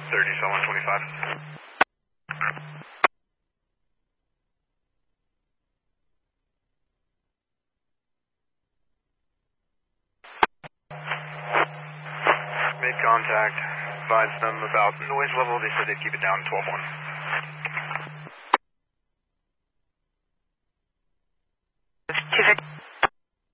30, so 125. Made contact. Advised them about noise level. They said they'd keep it down 12-1.